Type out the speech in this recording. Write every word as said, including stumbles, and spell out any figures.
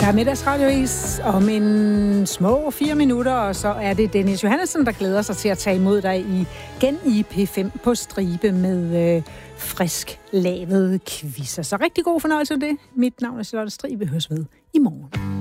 Der er middagsradiovis om en små fire minutter, og så er det Dennis Johannesson, der glæder sig til at tage imod dig igen i P fem på stribe med øh, frisk lavede quizzer. Så rigtig god fornøjelse med det. Mit navn er Charlotte Stribe. Høres ved i morgen.